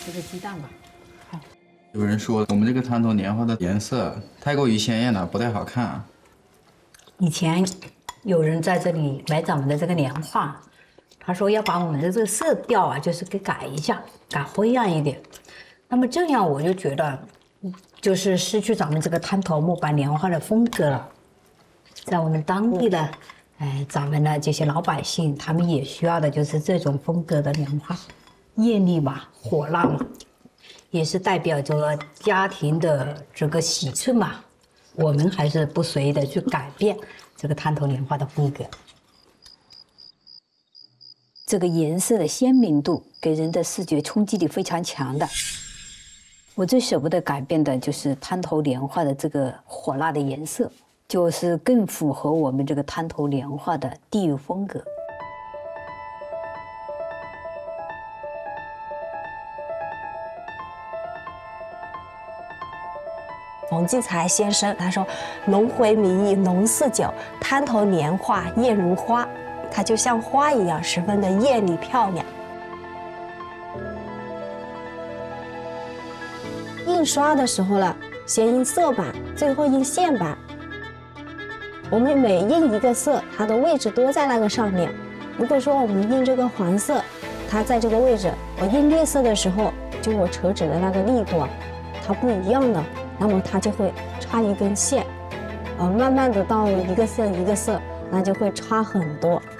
这个鸡蛋吧。好。 有人说我们这个滩头莲花的颜色太过于鲜艳了，不太好看。 以前有人在这里买咱们的这个莲花，他说要把我们的这个色调啊，就是给改一下，改灰暗一点。那么这样我就觉得，就是失去咱们这个滩头木板莲花的风格了。在我们当地的，咱们的这些老百姓，他们也需要的就是这种风格的莲花，艳丽嘛，火辣嘛，也是代表着家庭的这个喜庆嘛。我们还是不随意的去改变这个滩头莲花的风格。这个颜色的鲜明度给人的视觉冲击力非常强的。我最舍不得改变的就是滩头莲花的这个火辣的颜色，就是更符合我们这个滩头莲花的地域风格。 冯骥才先生他说：“龙回民意浓似酒，滩头莲花艳如花。”它就像花一样，十分的艳丽漂亮。印刷的时候呢，先印色板，最后印线板。我们每印一个色，它的位置都在那个上面。如果说我们印这个黄色，它在这个位置；我印绿色的时候，就我扯纸的那个力度啊，它不一样了，那么它就会插一根线，慢慢的到一个色一个色，那就会差很多。